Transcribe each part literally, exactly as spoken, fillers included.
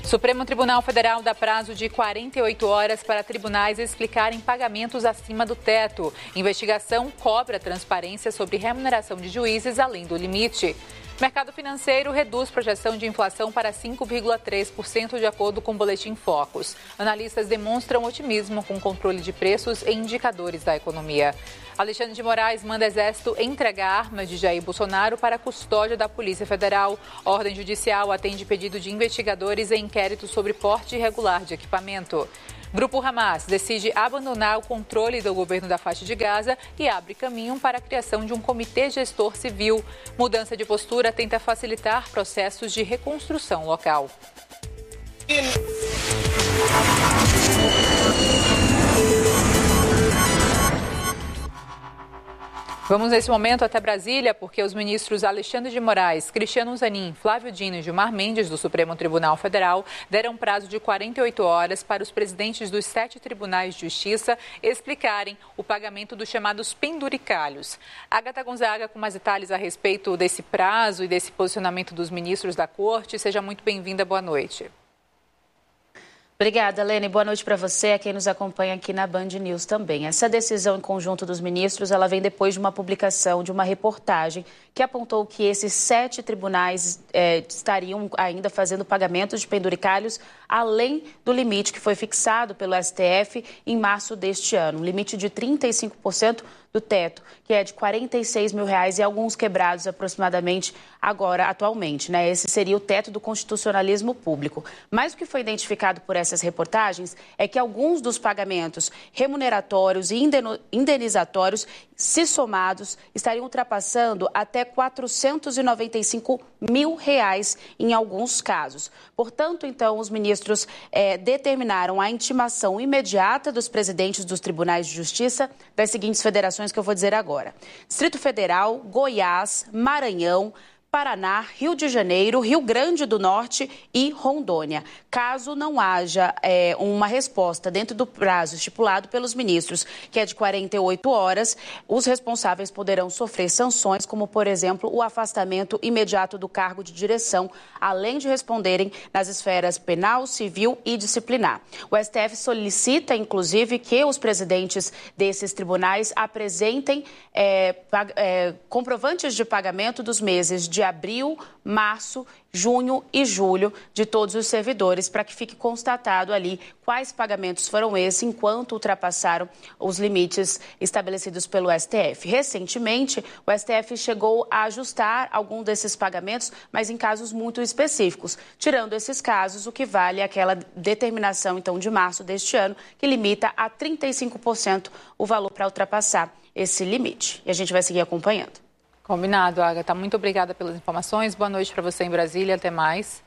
Supremo Tribunal Federal dá prazo de quarenta e oito horas para tribunais explicarem pagamentos acima do teto. Investigação cobra transparência sobre remuneração de juízes além do limite. Mercado financeiro reduz projeção de inflação para cinco vírgula três por cento de acordo com o Boletim Focus. Analistas demonstram otimismo com o controle de preços e indicadores da economia. Alexandre de Moraes manda Exército entregar armas de Jair Bolsonaro para a custódia da Polícia Federal. Ordem judicial atende pedido de investigadores em inquérito sobre porte irregular de equipamento. Grupo Hamas decide abandonar o controle do governo da faixa de Gaza e abre caminho para a criação de um comitê gestor civil. Mudança de postura tenta facilitar processos de reconstrução local. Vamos nesse momento até Brasília, porque os ministros Alexandre de Moraes, Cristiano Zanin, Flávio Dino e Gilmar Mendes, do Supremo Tribunal Federal, deram prazo de quarenta e oito horas para os presidentes dos sete tribunais de justiça explicarem o pagamento dos chamados penduricalhos. Agatha Gonzaga, com mais detalhes a respeito desse prazo e desse posicionamento dos ministros da Corte. Seja muito bem-vinda, boa noite. Obrigada, Lene. Boa noite para você, a quem nos acompanha aqui na Band News também. Essa decisão em conjunto dos ministros, ela vem depois de uma publicação de uma reportagem que apontou que esses sete tribunais é, estariam ainda fazendo pagamentos de penduricalhos além do limite que foi fixado pelo S T F em março deste ano, um limite de trinta e cinco por cento do teto, que é de quarenta e seis mil reais e alguns quebrados aproximadamente agora, atualmente, né? Esse seria o teto do constitucionalismo público. Mas o que foi identificado por essas reportagens é que alguns dos pagamentos remuneratórios e indenizatórios, se somados, estariam ultrapassando até quatrocentos e noventa e cinco mil reais em alguns casos. Portanto, então, os ministros eh, determinaram a intimação imediata dos presidentes dos tribunais de justiça das seguintes federações que eu vou dizer agora: Distrito Federal, Goiás, Maranhão, Paraná, Rio de Janeiro, Rio Grande do Norte e Rondônia. Caso não haja é, uma resposta dentro do prazo estipulado pelos ministros, que é de quarenta e oito horas, os responsáveis poderão sofrer sanções, como, por exemplo, o afastamento imediato do cargo de direção, além de responderem nas esferas penal, civil e disciplinar. O S T F solicita, inclusive, que os presidentes desses tribunais apresentem é, é, comprovantes de pagamento dos meses de de abril, março, junho e julho de todos os servidores, para que fique constatado ali quais pagamentos foram esses enquanto ultrapassaram os limites estabelecidos pelo S T F. Recentemente, o S T F chegou a ajustar algum desses pagamentos, mas em casos muito específicos. Tirando esses casos, o que vale é aquela determinação, então, de março deste ano, que limita a trinta e cinco por cento o valor para ultrapassar esse limite. E a gente vai seguir acompanhando. Combinado, Agatha. Muito obrigada pelas informações. Boa noite para você em Brasília. Até mais.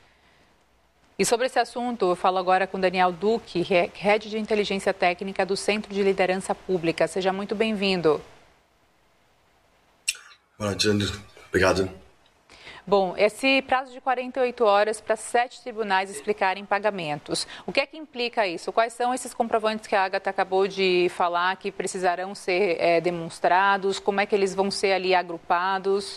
E sobre esse assunto, eu falo agora com Daniel Duque, Head de Inteligência Técnica do Centro de Liderança Pública. Seja muito bem-vindo. Boa noite, André. Obrigado. Bom, esse prazo de quarenta e oito horas para sete tribunais explicarem pagamentos. O que é que implica isso? Quais são esses comprovantes que a Agatha acabou de falar que precisarão ser é, demonstrados? Como é que eles vão ser ali agrupados?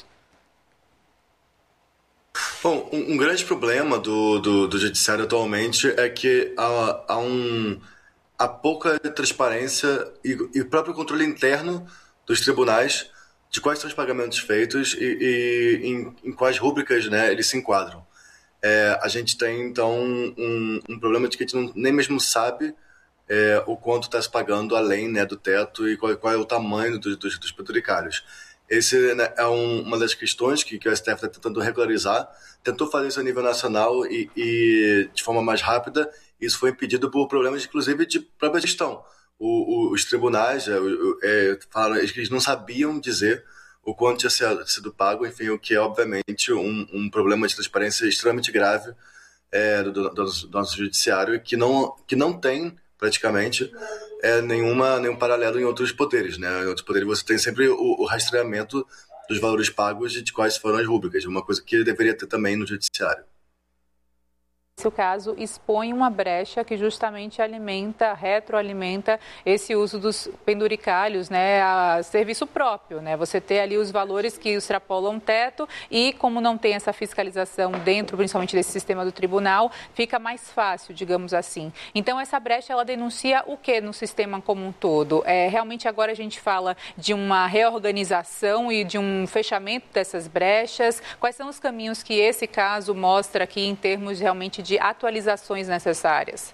Bom, um, um grande problema do, do, do judiciário atualmente é que há, há, um, há pouca transparência e, e o próprio controle interno dos tribunais de quais são os pagamentos feitos e, e em, em quais rúbricas, né, eles se enquadram. É, a gente tem, então, um, um problema de que a gente não, nem mesmo sabe é, o quanto está se pagando além, né, do teto e qual, qual é o tamanho dos, dos, dos penduricalhos. Esse, né, é um, uma das questões que, que o S T F está tentando regularizar, tentou fazer isso a nível nacional e, e de forma mais rápida. Isso foi impedido por problemas, inclusive, de própria gestão. O, o, os tribunais é, é, falaram que eles não sabiam dizer o quanto tinha sido pago, enfim, o que é, obviamente, um, um problema de transparência extremamente grave é, do, do, do, do nosso judiciário, que não, que não tem, praticamente, é, nenhuma, nenhum paralelo em outros poderes, né? Em outros poderes você tem sempre o, o rastreamento dos valores pagos e de quais foram as rúbricas, uma coisa que deveria ter também no judiciário. Esse caso expõe uma brecha que justamente alimenta, retroalimenta esse uso dos penduricalhos, né, a serviço próprio, né? Você ter ali os valores que extrapolam o teto e, como não tem essa fiscalização dentro, principalmente desse sistema do tribunal, fica mais fácil, digamos assim. Então, essa brecha, ela denuncia o que no sistema como um todo? É, realmente, agora a gente fala de uma reorganização e de um fechamento dessas brechas. Quais são os caminhos que esse caso mostra aqui em termos realmente de atualizações necessárias?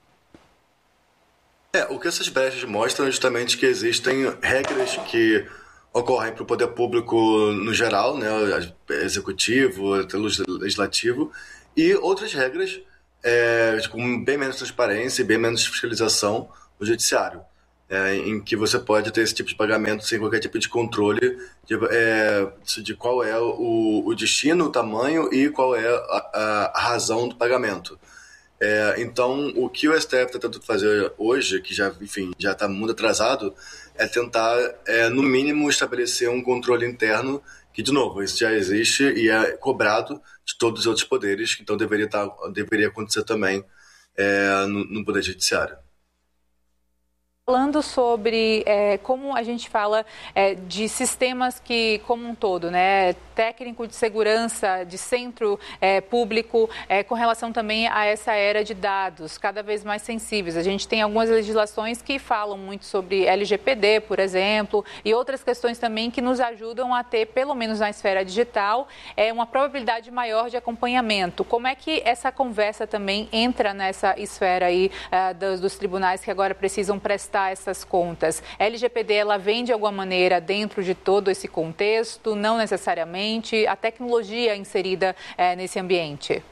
É, o que essas brechas mostram é justamente que existem regras que ocorrem para o poder público no geral, né, executivo, legislativo, e outras regras é, com bem menos transparência e bem menos fiscalização no judiciário, é, em que você pode ter esse tipo de pagamento sem qualquer tipo de controle de, é, de qual é o, o destino, o tamanho e qual é a, a razão do pagamento. É, então, o que o S T F está tentando fazer hoje, que já, enfim, já está muito atrasado, é tentar, é, no mínimo, estabelecer um controle interno que, de novo, isso já existe e é cobrado de todos os outros poderes, então deveria, tá, deveria acontecer também é, no, no Poder Judiciário. Falando sobre é, como a gente fala é, de sistemas que, como um todo, né, técnico de segurança, de centro é, público, é, com relação também a essa era de dados cada vez mais sensíveis. A gente tem algumas legislações que falam muito sobre L G P D, por exemplo, e outras questões também que nos ajudam a ter, pelo menos na esfera digital, é, uma probabilidade maior de acompanhamento. Como é que essa conversa também entra nessa esfera aí é, dos, dos tribunais que agora precisam prestar essas contas? A L G P D, ela vem de alguma maneira dentro de todo esse contexto? Não necessariamente. A tecnologia inserida é, nesse ambiente?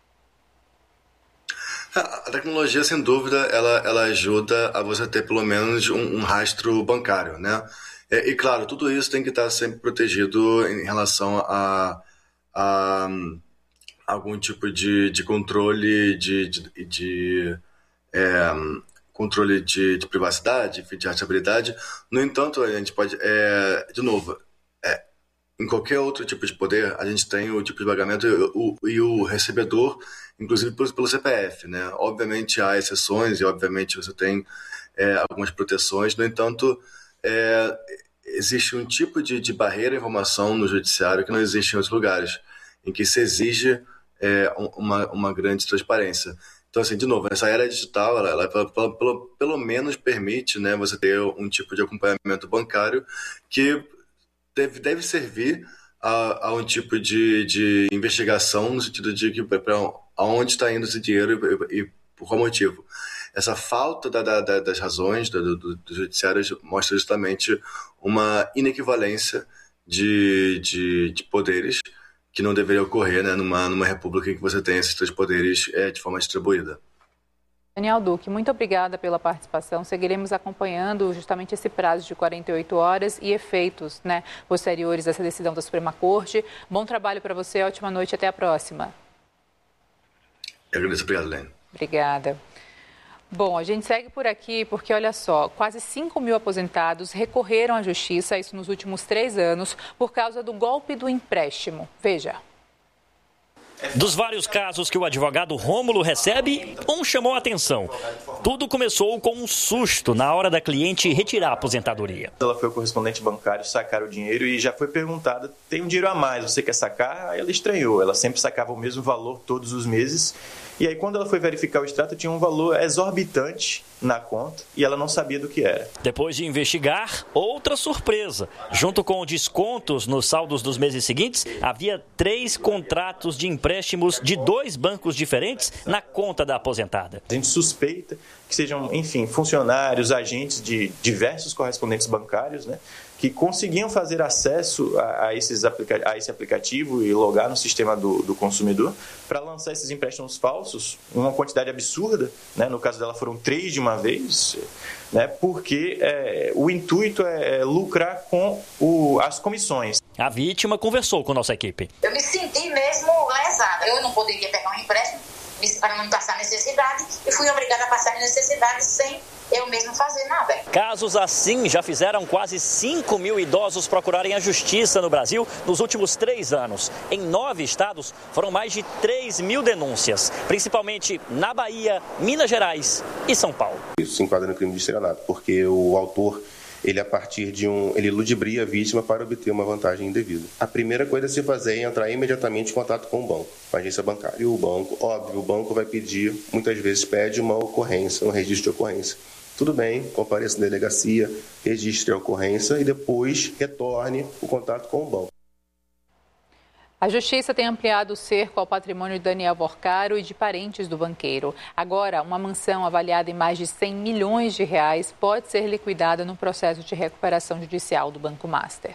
A tecnologia, sem dúvida, ela, ela ajuda a você ter pelo menos um, um rastro bancário, né? E, e, claro, tudo isso tem que estar sempre protegido em relação a, a, a algum tipo de, de controle de, de, de é, controle de, de privacidade, de rastreabilidade. No entanto, a gente pode, é, de novo, é, em qualquer outro tipo de poder, a gente tem o tipo de pagamento e o, e o recebedor, inclusive pelo, pelo C P F, né? Obviamente há exceções e obviamente você tem é, algumas proteções. No entanto, é, existe um tipo de, de barreira à informação no judiciário que não existe em outros lugares, em que se exige é, uma, uma grande transparência. Então, assim, de novo, essa era digital, ela, ela pelo, pelo, pelo menos permite, né, você ter um tipo de acompanhamento bancário que deve, deve servir a, a um tipo de, de investigação, no sentido de que para onde está indo esse dinheiro e, e por qual motivo. Essa falta da, da, das razões do, do, do judiciário mostra justamente uma inequivalência de, de, de poderes que não deveria ocorrer, né, numa, numa república em que você tem esses três poderes é, de forma distribuída. Daniel Duque, muito obrigada pela participação. Seguiremos acompanhando justamente esse prazo de quarenta e oito horas e efeitos, né, posteriores dessa decisão da Suprema Corte. Bom trabalho para você, ótima noite, até a próxima. Eu agradeço, obrigado, Lene. Obrigada. Bom, a gente segue por aqui porque, olha só, quase cinco mil aposentados recorreram à Justiça, isso nos últimos três anos, por causa do golpe do empréstimo. Veja. Dos vários casos que o advogado Rômulo recebe, um chamou a atenção. Tudo começou com um susto na hora da cliente retirar a aposentadoria. Ela foi ao correspondente bancário sacar o dinheiro e já foi perguntada, tem um dinheiro a mais, você quer sacar? Aí ela estranhou, ela sempre sacava o mesmo valor todos os meses. E aí, quando ela foi verificar o extrato, tinha um valor exorbitante na conta e ela não sabia do que era. Depois de investigar, outra surpresa. Junto com descontos nos saldos dos meses seguintes, havia três contratos de empréstimos de dois bancos diferentes na conta da aposentada. A gente suspeita que sejam, enfim, funcionários, agentes de diversos correspondentes bancários, né, que conseguiam fazer acesso a, a, esses aplica- a esse aplicativo e logar no sistema do, do consumidor para lançar esses empréstimos falsos, uma quantidade absurda, né? No caso dela foram três de uma vez, né? Porque é, o intuito é, é lucrar com o, as comissões. A vítima conversou com nossa equipe. Eu me senti mesmo lesada. Eu não poderia pegar um empréstimo para não passar necessidade e fui obrigada a passar necessidade sem eu mesmo fazer nada. Casos assim já fizeram quase cinco mil idosos procurarem a justiça no Brasil nos últimos três anos. Em nove estados, foram mais de três mil denúncias, principalmente na Bahia, Minas Gerais e São Paulo. Isso se enquadra no crime de estelionato, porque o autor, ele a partir de um, ele ludibria a vítima para obter uma vantagem indevida. A primeira coisa a se fazer é entrar imediatamente em contato com o banco, com a agência bancária. E o banco, óbvio, o banco vai pedir, muitas vezes pede uma ocorrência, um registro de ocorrência. Tudo bem, compareça na delegacia, registre a ocorrência e depois retorne o contato com o banco. A Justiça tem ampliado o cerco ao patrimônio de Daniel Vorcaro e de parentes do banqueiro. Agora, uma mansão avaliada em mais de cem milhões de reais pode ser liquidada no processo de recuperação judicial do Banco Master.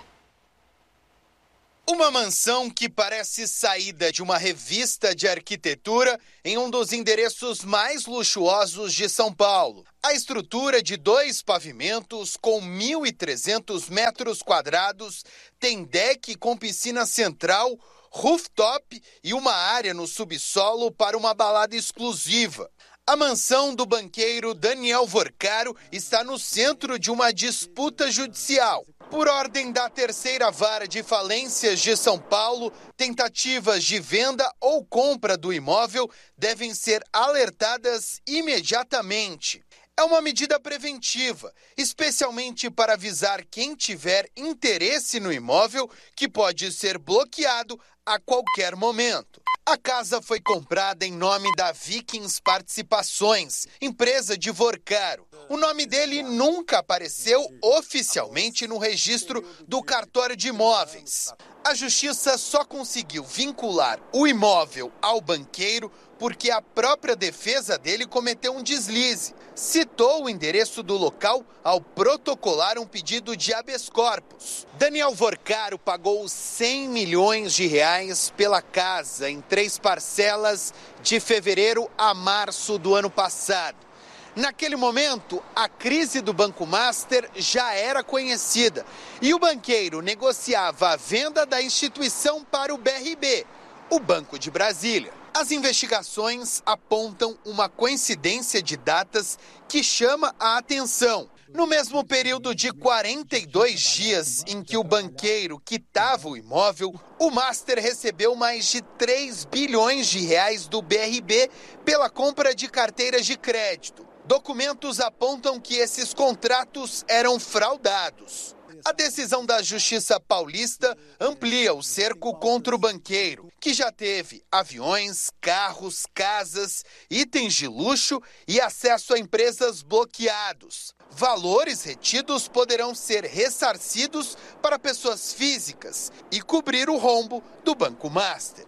Uma mansão que parece saída de uma revista de arquitetura em um dos endereços mais luxuosos de São Paulo. A estrutura de dois pavimentos com mil e trezentos metros quadrados tem deck com piscina central, rooftop e uma área no subsolo para uma balada exclusiva. A mansão do banqueiro Daniel Vorcaro está no centro de uma disputa judicial. Por ordem da terceira vara de falências de São Paulo, tentativas de venda ou compra do imóvel devem ser alertadas imediatamente. É uma medida preventiva, especialmente para avisar quem tiver interesse no imóvel, que pode ser bloqueado a qualquer momento. A casa foi comprada em nome da Vikings Participações, empresa de Vorcaro. O nome dele nunca apareceu oficialmente no registro do cartório de imóveis. A Justiça só conseguiu vincular o imóvel ao banqueiro porque a própria defesa dele cometeu um deslize. Citou o endereço do local ao protocolar um pedido de habeas corpus. Daniel Vorcaro pagou cem milhões de reais pela casa em três parcelas de fevereiro a março do ano passado. Naquele momento, a crise do Banco Master já era conhecida e o banqueiro negociava a venda da instituição para o B R B, o Banco de Brasília. As investigações apontam uma coincidência de datas que chama a atenção. No mesmo período de quarenta e dois dias em que o banqueiro quitava o imóvel, o Master recebeu mais de três bilhões de reais do B R B pela compra de carteiras de crédito. Documentos apontam que esses contratos eram fraudados. A decisão da Justiça Paulista amplia o cerco contra o banqueiro, que já teve aviões, carros, casas, itens de luxo e acesso a empresas bloqueados. Valores retidos poderão ser ressarcidos para pessoas físicas e cobrir o rombo do Banco Master.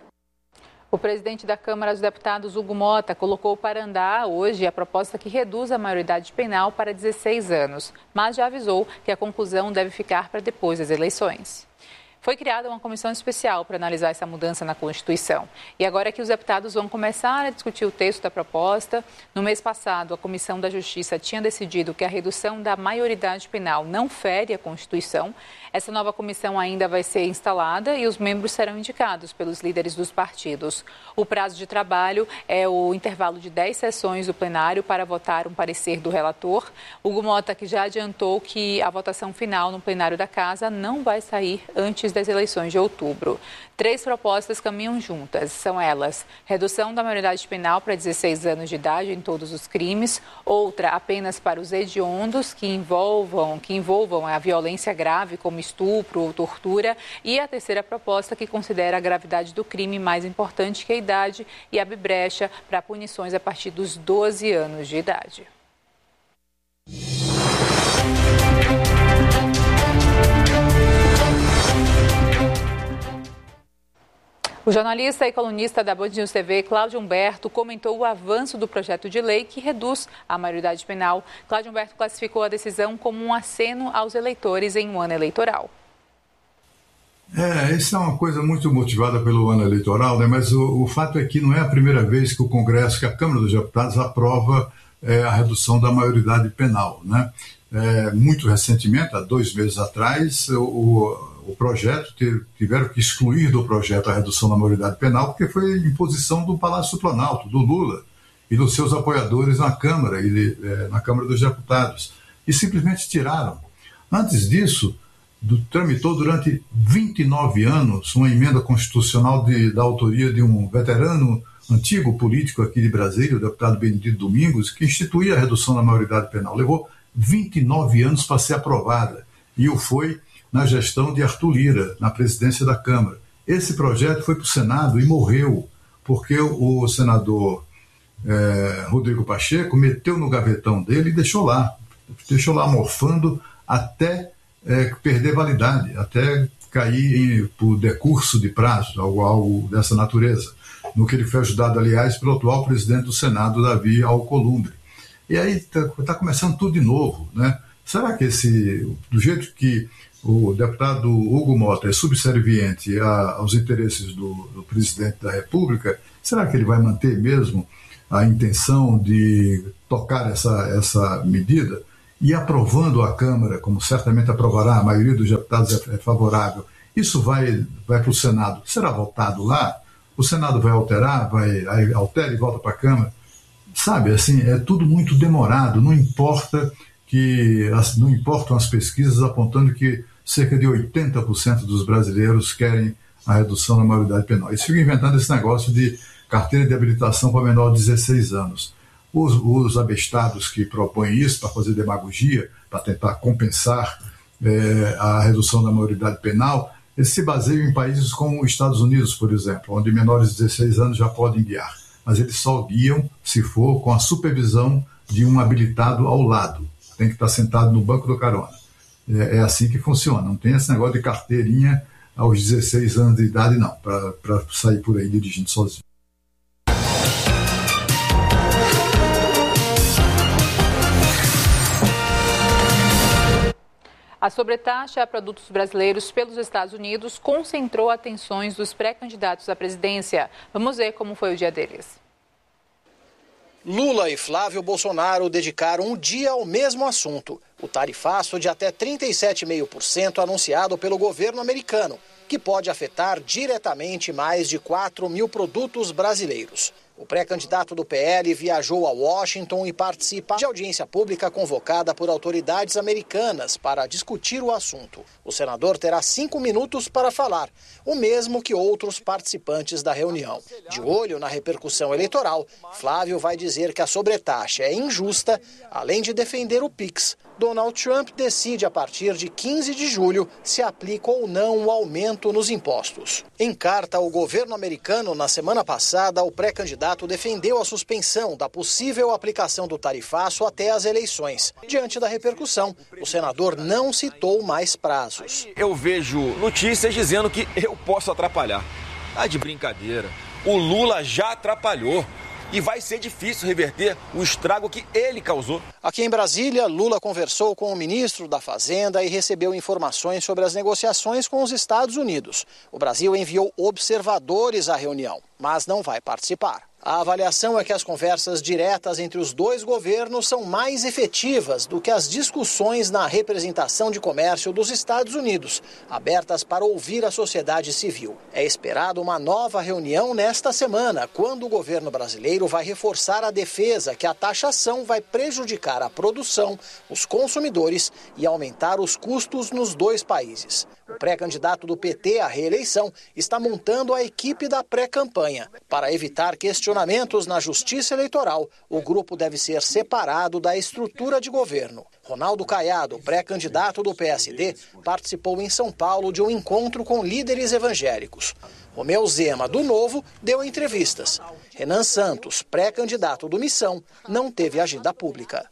O presidente da Câmara dos Deputados, Hugo Mota, colocou para andar hoje a proposta que reduz a maioridade penal para dezesseis anos, mas já avisou que a conclusão deve ficar para depois das eleições. Foi criada uma comissão especial para analisar essa mudança na Constituição. E agora é que os deputados vão começar a discutir o texto da proposta. No mês passado, a Comissão da Justiça tinha decidido que a redução da maioridade penal não fere a Constituição. Essa nova comissão ainda vai ser instalada e os membros serão indicados pelos líderes dos partidos. O prazo de trabalho é o intervalo de dez sessões do plenário para votar um parecer do relator. Hugo Mota, que já adiantou que a votação final no plenário da Casa não vai sair antes das eleições de outubro. Três propostas caminham juntas. São elas: redução da maioridade penal para dezesseis anos de idade em todos os crimes, outra apenas para os hediondos que envolvam, que envolvam a violência grave, como estupro ou tortura, e a terceira proposta que considera a gravidade do crime mais importante que a idade e abre brecha para punições a partir dos doze anos de idade. O jornalista e colunista da Band News T V, Cláudio Humberto, comentou o avanço do projeto de lei que reduz a maioridade penal. Cláudio Humberto classificou a decisão como um aceno aos eleitores em um ano eleitoral. É, isso é uma coisa muito motivada pelo ano eleitoral, né? Mas o, o fato é que não é a primeira vez que o Congresso, que a Câmara dos Deputados aprova é, a redução da maioridade penal, né? É, muito recentemente, há dois meses atrás, o O projeto, tiveram que excluir do projeto a redução da maioridade penal, porque foi imposição do Palácio do Planalto, do Lula, e dos seus apoiadores na Câmara, e, é, na Câmara dos Deputados, e simplesmente tiraram. Antes disso, do, tramitou durante vinte e nove anos uma emenda constitucional de, da autoria de um veterano antigo político aqui de Brasília, o deputado Benedito Domingos, que instituía a redução da maioridade penal. Levou vinte e nove anos para ser aprovada, e o foi na gestão de Arthur Lira, na presidência da Câmara. Esse projeto foi para o Senado e morreu, porque o senador é, Rodrigo Pacheco meteu no gavetão dele e deixou lá, deixou lá morfando até é, perder validade, até cair em, por decurso de prazo, algo, algo dessa natureza, no que ele foi ajudado, aliás, pelo atual presidente do Senado, Davi Alcolumbre. E aí está tá começando tudo de novo, né? Será que esse, do jeito que o deputado Hugo Mota é subserviente a, aos interesses do, do presidente da República, será que ele vai manter mesmo a intenção de tocar essa, essa medida? E aprovando a Câmara, como certamente aprovará, a maioria dos deputados é, é favorável, isso vai, vai para o Senado, será votado lá? O Senado vai alterar, vai, altera e volta para a Câmara? Sabe, assim, é tudo muito demorado, não importa que, não importam as pesquisas apontando que cerca de oitenta por cento dos brasileiros querem a redução da maioridade penal. Eles ficam inventando esse negócio de carteira de habilitação para menor de dezesseis anos. Os, os abestados que propõem isso para fazer demagogia, para tentar compensar é, a redução da maioridade penal, eles se baseiam em países como os Estados Unidos, por exemplo, onde menores de dezesseis anos já podem guiar. Mas eles só guiam, se for, com a supervisão de um habilitado ao lado. Tem que estar sentado no banco do carona. É, é assim que funciona. Não tem esse negócio de carteirinha aos dezesseis anos de idade, não, para sair por aí dirigindo sozinho. A sobretaxa a produtos brasileiros pelos Estados Unidos concentrou atenções dos pré-candidatos à presidência. Vamos ver como foi o dia deles. Lula e Flávio Bolsonaro dedicaram um dia ao mesmo assunto, o tarifaço de até trinta e sete vírgula cinco por cento anunciado pelo governo americano, que pode afetar diretamente mais de quatro mil produtos brasileiros. O pré-candidato do P L viajou a Washington e participa de audiência pública convocada por autoridades americanas para discutir o assunto. O senador terá cinco minutos para falar, o mesmo que outros participantes da reunião. De olho na repercussão eleitoral, Flávio vai dizer que a sobretaxa é injusta, além de defender o Pix. Donald Trump decide a partir de quinze de julho se aplica ou não o aumento nos impostos. Em carta ao governo americano, na semana passada, o pré-candidato defendeu a suspensão da possível aplicação do tarifaço até as eleições. Diante da repercussão, o senador não citou mais prazos. Eu vejo notícias dizendo que eu posso atrapalhar. Tá de brincadeira. O Lula já atrapalhou. E vai ser difícil reverter o estrago que ele causou. Aqui em Brasília, Lula conversou com o ministro da Fazenda e recebeu informações sobre as negociações com os Estados Unidos. O Brasil enviou observadores à reunião, mas não vai participar. A avaliação é que as conversas diretas entre os dois governos são mais efetivas do que as discussões na representação de comércio dos Estados Unidos, abertas para ouvir a sociedade civil. É esperada uma nova reunião nesta semana, quando o governo brasileiro vai reforçar a defesa que a taxação vai prejudicar a produção, os consumidores e aumentar os custos nos dois países. O pré-candidato do P T à reeleição está montando a equipe da pré-campanha. Para evitar questionamentos na justiça eleitoral, o grupo deve ser separado da estrutura de governo. Ronaldo Caiado, pré-candidato do P S D, participou em São Paulo de um encontro com líderes evangélicos. Romeu Zema, do Novo, deu entrevistas. Renan Santos, pré-candidato do Missão, não teve agenda pública.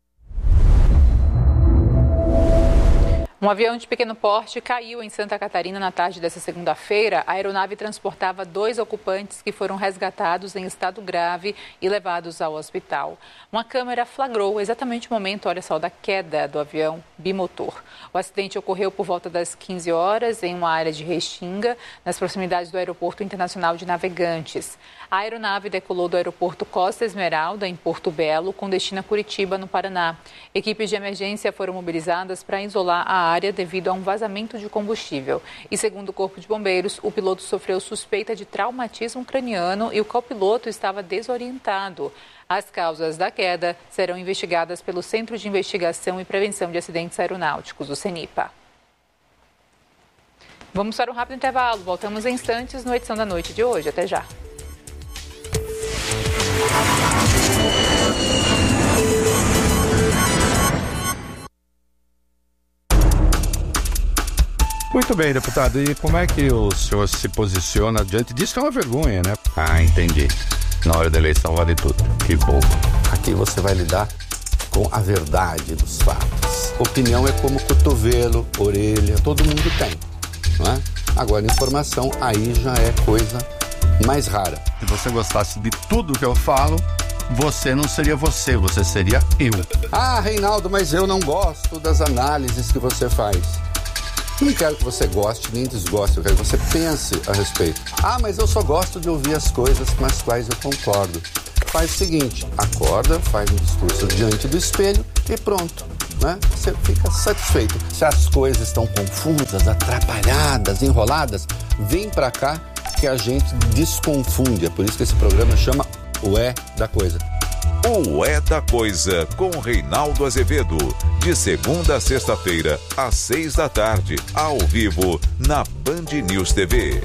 Um avião de pequeno porte caiu em Santa Catarina na tarde desta segunda-feira. A aeronave transportava dois ocupantes que foram resgatados em estado grave e levados ao hospital. Uma câmera flagrou exatamente o momento, olha só, da queda do avião bimotor. O acidente ocorreu por volta das quinze horas em uma área de Restinga, nas proximidades do Aeroporto Internacional de Navegantes. A aeronave decolou do aeroporto Costa Esmeralda, em Porto Belo, com destino a Curitiba, no Paraná. Equipes de emergência foram mobilizadas para isolar a área devido a um vazamento de combustível. E segundo o Corpo de Bombeiros, o piloto sofreu suspeita de traumatismo craniano e o copiloto estava desorientado. As causas da queda serão investigadas pelo Centro de Investigação e Prevenção de Acidentes Aeronáuticos, o CENIPA. Vamos para um rápido intervalo. Voltamos em instantes no Edição da Noite de hoje. Até já. Muito bem, deputado. E como é que o senhor se posiciona diante disso? Que é uma vergonha, né? Ah, entendi. Na hora da eleição vale tudo. Que bom. Aqui você vai lidar com a verdade dos fatos. Opinião é como cotovelo, orelha, todo mundo tem, não é? Agora, informação aí já é coisa mais rara. Se você gostasse de tudo que eu falo, você não seria você, você seria eu. Ah, Reinaldo, mas eu não gosto das análises que você faz. Não quero que você goste nem desgoste, eu quero que você pense a respeito. Ah, mas eu só gosto de ouvir as coisas com as quais eu concordo. Faz o seguinte, acorda, faz um discurso diante do espelho e pronto, né? Você fica satisfeito. Se as coisas estão confusas, atrapalhadas, enroladas, vem pra cá que a gente desconfunde. É por isso que esse programa chama O É da Coisa. O É da Coisa, com Reinaldo Azevedo. De segunda a sexta-feira, às seis da tarde, ao vivo, na Band News T V.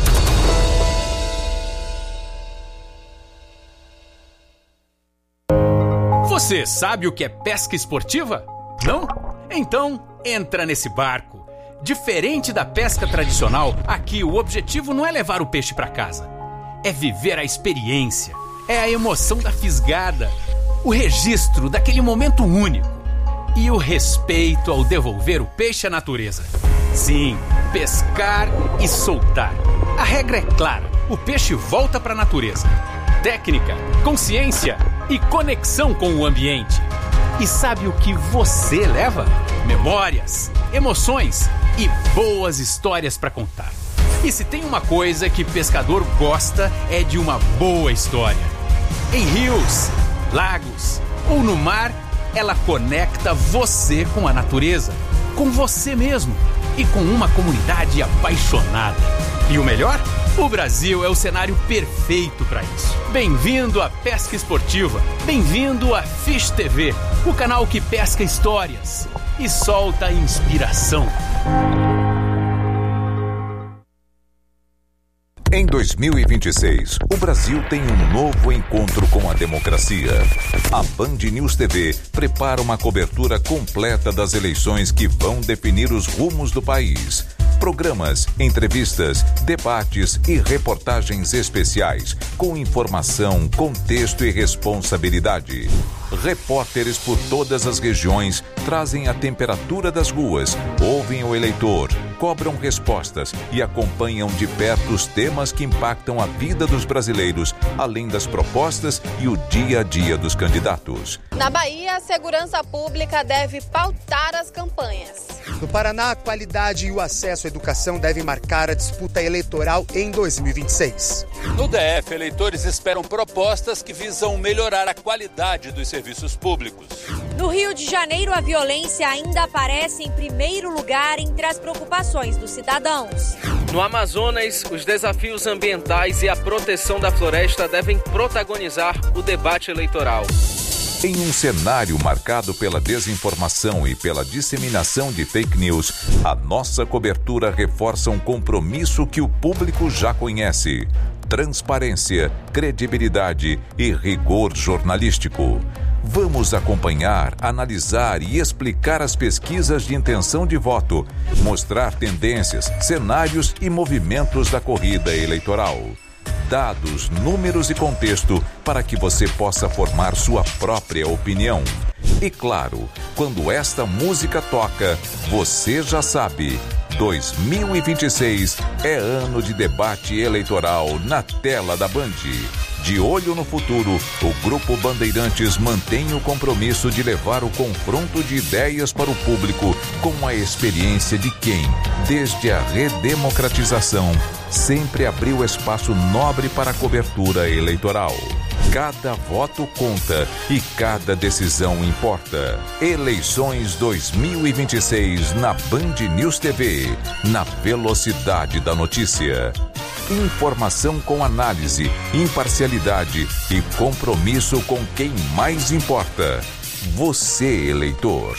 Você sabe o que é pesca esportiva? Não? Então, entra nesse barco. Diferente da pesca tradicional, aqui o objetivo não é levar o peixe para casa. É viver a experiência. É a emoção da fisgada, o registro daquele momento único e o respeito ao devolver o peixe à natureza. Sim, pescar e soltar. A regra é clara, o peixe volta para a natureza. Técnica, consciência e conexão com o ambiente. E sabe o que você leva? Memórias, emoções e boas histórias para contar. E se tem uma coisa que pescador gosta, é de uma boa história. Em rios, lagos ou no mar, ela conecta você com a natureza, com você mesmo e com uma comunidade apaixonada. E o melhor? O Brasil é o cenário perfeito para isso. Bem-vindo à Pesca Esportiva. Bem-vindo à Fish T V, o canal que pesca histórias e solta inspiração. Em dois mil e vinte e seis, o Brasil tem um novo encontro com a democracia. A Band News T V prepara uma cobertura completa das eleições que vão definir os rumos do país. Programas, entrevistas, debates e reportagens especiais, com informação, contexto e responsabilidade. Repórteres por todas as regiões trazem a temperatura das ruas, ouvem o eleitor, cobram respostas e acompanham de perto os temas que impactam a vida dos brasileiros, além das propostas e o dia a dia dos candidatos. Na Bahia, a segurança pública deve pautar as campanhas. No Paraná, a qualidade e o acesso à educação devem marcar a disputa eleitoral em dois mil e vinte e seis. No D F, eleitores esperam propostas que visam melhorar a qualidade dos serviços públicos. No Rio de Janeiro, a violência ainda aparece em primeiro lugar entre as preocupações dos cidadãos. No Amazonas, os desafios ambientais e a proteção da floresta devem protagonizar o debate eleitoral. Em um cenário marcado pela desinformação e pela disseminação de fake news, a nossa cobertura reforça um compromisso que o público já conhece: transparência, credibilidade e rigor jornalístico. Vamos acompanhar, analisar e explicar as pesquisas de intenção de voto, mostrar tendências, cenários e movimentos da corrida eleitoral. Dados, números e contexto para que você possa formar sua própria opinião. E claro, quando esta música toca, você já sabe, dois mil e vinte e seis é ano de debate eleitoral na tela da Band. De olho no futuro, o Grupo Bandeirantes mantém o compromisso de levar o confronto de ideias para o público com a experiência de quem, desde a redemocratização, sempre abriu espaço nobre para a cobertura eleitoral. Cada voto conta e cada decisão importa. Eleições dois mil e vinte e seis na Band News T V, na velocidade da notícia. Informação com análise, imparcialidade e compromisso com quem mais importa. Você, eleitor.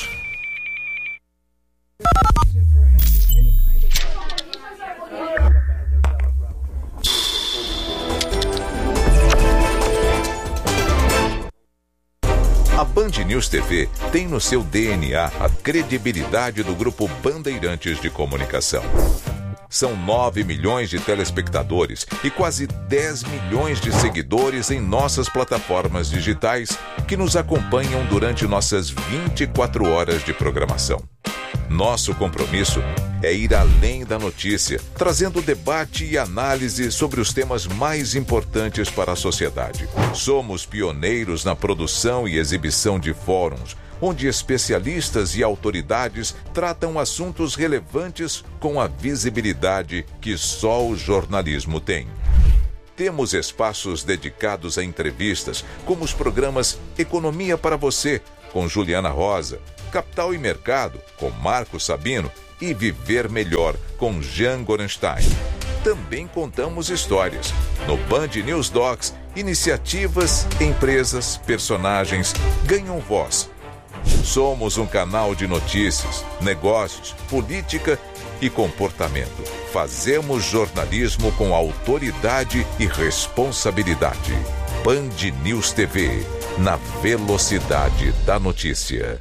A Band News T V tem no seu D N A a credibilidade do Grupo Bandeirantes de Comunicação. São nove milhões de telespectadores e quase dez milhões de seguidores em nossas plataformas digitais que nos acompanham durante nossas vinte e quatro horas de programação. Nosso compromisso é ir além da notícia, trazendo debate e análise sobre os temas mais importantes para a sociedade. Somos pioneiros na produção e exibição de fóruns, onde especialistas e autoridades tratam assuntos relevantes com a visibilidade que só o jornalismo tem. Temos espaços dedicados a entrevistas, como os programas Economia para Você, com Juliana Rosa, Capital e Mercado, com Marco Sabino, e Viver Melhor, com Jean Gorenstein. Também contamos histórias. No Band News Docs, iniciativas, empresas, personagens ganham voz. Somos um canal de notícias, negócios, política e comportamento. Fazemos jornalismo com autoridade e responsabilidade. Band News T V, na velocidade da notícia.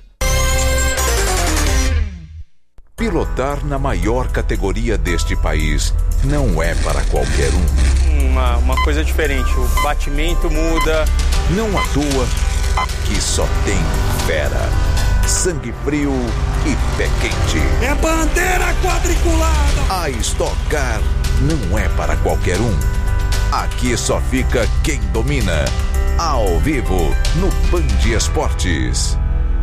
Pilotar na maior categoria deste país não é para qualquer um. Uma, uma coisa diferente, o batimento muda. Não à toa, aqui só tem fera. Sangue frio e pé quente. É bandeira quadriculada! A Stock Car não é para qualquer um. Aqui só fica quem domina. Ao vivo, no Band Esportes.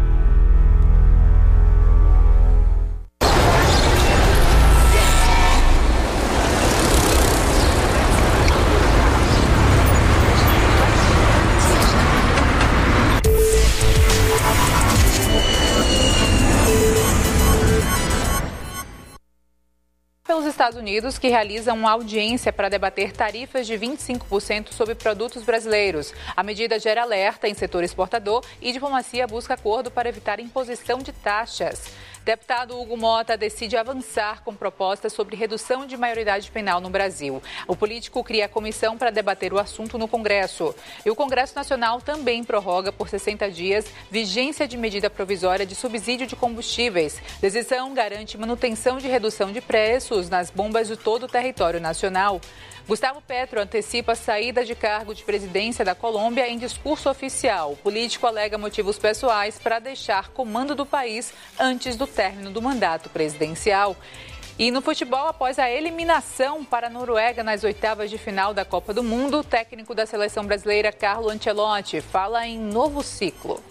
Pelos Estados Unidos, que realizam uma audiência para debater tarifas de vinte e cinco por cento sobre produtos brasileiros. A medida gera alerta em setor exportador e diplomacia busca acordo para evitar imposição de taxas. Deputado Hugo Mota decide avançar com propostas sobre redução de maioridade penal no Brasil. O político cria a comissão para debater o assunto no Congresso. E o Congresso Nacional também prorroga por sessenta dias vigência de medida provisória de subsídio de combustíveis. Decisão garante manutenção de redução de preços nas bombas de todo o território nacional. Gustavo Petro antecipa a saída de cargo de presidência da Colômbia em discurso oficial. O político alega motivos pessoais para deixar comando do país antes do término do mandato presidencial. E no futebol, após a eliminação para a Noruega nas oitavas de final da Copa do Mundo, o técnico da seleção brasileira, Carlo Ancelotti, fala em novo ciclo.